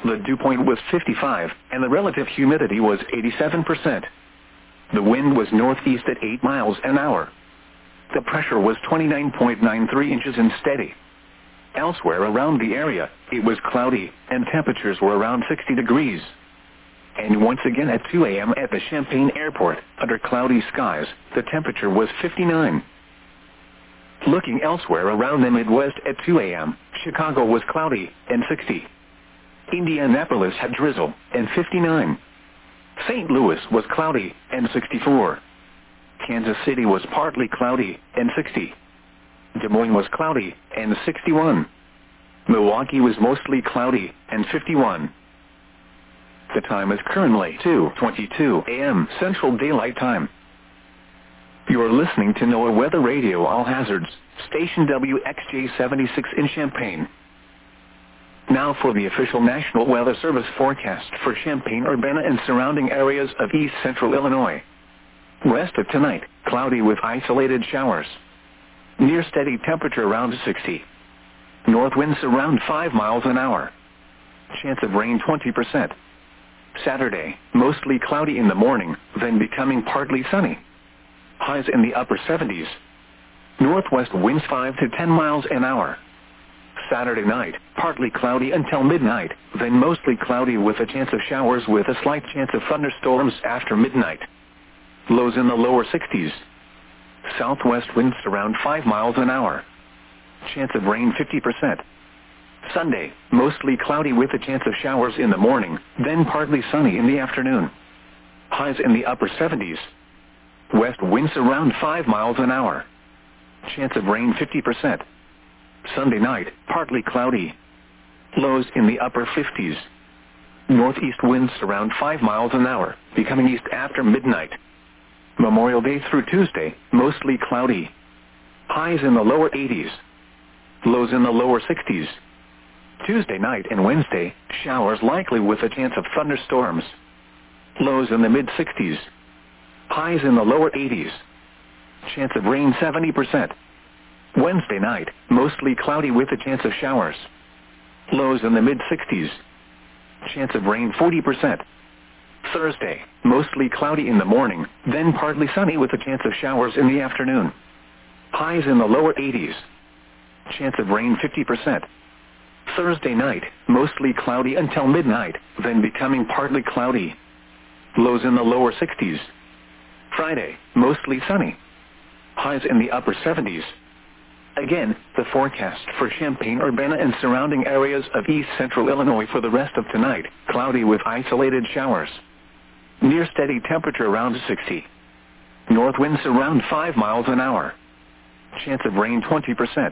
The dew point was 55, and the relative humidity was 87%. The wind was northeast at 8 miles an hour. The pressure was 29.93 inches and steady. Elsewhere around the area, it was cloudy, and temperatures were around 60 degrees. And once again at 2 a.m. at the Champaign Airport, under cloudy skies, the temperature was 59. Looking elsewhere around the Midwest at 2 a.m., Chicago was cloudy, and 60. Indianapolis had drizzle, and 59. St. Louis was cloudy, and 64. Kansas City was partly cloudy, and 60. Des Moines was cloudy, and 61. Milwaukee was mostly cloudy, and 51. The time is currently 2:22 a.m. Central Daylight Time. You are listening to NOAA Weather Radio All Hazards, station WXJ-76 in Champaign. Now for the official National Weather Service forecast for Champaign-Urbana and surrounding areas of east central Illinois. Rest of tonight, cloudy with isolated showers. Near steady temperature around 60. North winds around 5 miles an hour. Chance of rain 20%. Saturday, mostly cloudy in the morning, then becoming partly sunny. Highs in the upper 70s. Northwest winds 5 to 10 miles an hour. Saturday night, partly cloudy until midnight, then mostly cloudy with a chance of showers with a slight chance of thunderstorms after midnight. Lows in the lower 60s. Southwest winds around 5 miles an hour. Chance of rain 50%. Sunday, mostly cloudy with a chance of showers in the morning, then partly sunny in the afternoon. Highs in the upper 70s. West winds around 5 miles an hour. Chance of rain 50%. Sunday night, partly cloudy. Lows in the upper 50s. Northeast winds around 5 miles an hour, becoming east after midnight. Memorial Day through Tuesday, mostly cloudy. Highs in the lower 80s. Lows in the lower 60s. Tuesday night and Wednesday, showers likely with a chance of thunderstorms. Lows in the mid-60s. Highs in the lower 80s. Chance of rain 70%. Wednesday night, mostly cloudy with a chance of showers. Lows in the mid-60s. Chance of rain 40%. Thursday, mostly cloudy in the morning, then partly sunny with a chance of showers in the afternoon. Highs in the lower 80s. Chance of rain 50%. Thursday night, mostly cloudy until midnight, then becoming partly cloudy. Lows in the lower 60s. Friday, mostly sunny. Highs in the upper 70s. Again, the forecast for Champaign-Urbana and surrounding areas of east central Illinois for the rest of tonight, cloudy with isolated showers. Near steady temperature around 60. North winds around 5 miles an hour. Chance of rain 20%.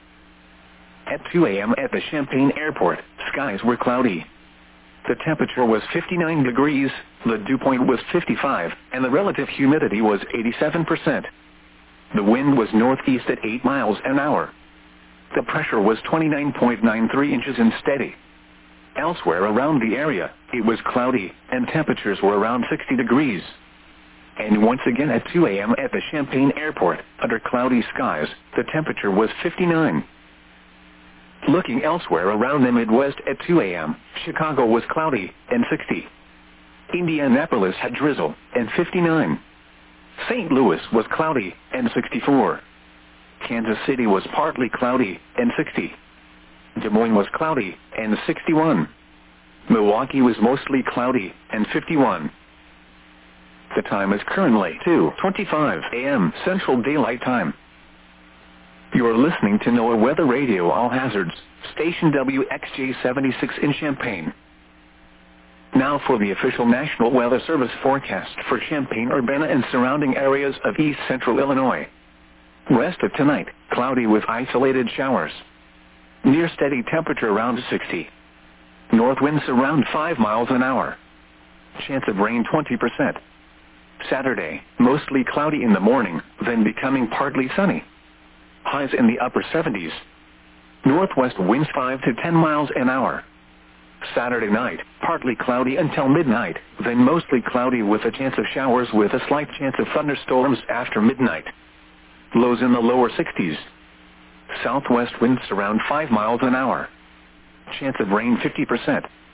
At 2 a.m. at the Champaign Airport, skies were cloudy. The temperature was 59 degrees, the dew point was 55, and the relative humidity was 87%. The wind was northeast at 8 miles an hour. The pressure was 29.93 inches and steady. Elsewhere around the area, it was cloudy, and temperatures were around 60 degrees. And once again at 2 a.m. at the Champaign Airport, under cloudy skies, the temperature was 59. Looking elsewhere around the Midwest at 2 a.m., Chicago was cloudy, and 60. Indianapolis had drizzle, and 59. St. Louis was cloudy, and 64. Kansas City was partly cloudy, and 60. Des Moines was cloudy, and 61. Milwaukee was mostly cloudy, and 51. The time is currently 2:25 a.m. Central Daylight Time. You are listening to NOAA Weather Radio All Hazards, station WXJ-76 in Champaign. Now for the official National Weather Service forecast for Champaign-Urbana and surrounding areas of east central Illinois. Rest of tonight, cloudy with isolated showers. Near steady temperature around 60. North winds around 5 miles an hour. Chance of rain 20%. Saturday, mostly cloudy in the morning, then becoming partly sunny. Highs in the upper 70s. Northwest winds 5 to 10 miles an hour. Saturday night, partly cloudy until midnight, then mostly cloudy with a chance of showers with a slight chance of thunderstorms after midnight. Lows in the lower 60s. Southwest winds around 5 miles an hour. Chance of rain 50%.